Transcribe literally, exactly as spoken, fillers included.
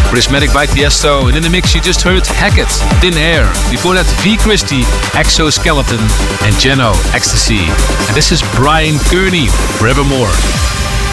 Prismatic by Tiesto, and in the mix you just heard Hackett, Thin Air. Before that, V. Christie, Exoskeleton, and Geno, Ecstasy. And this is Brian Kearney, Forevermore.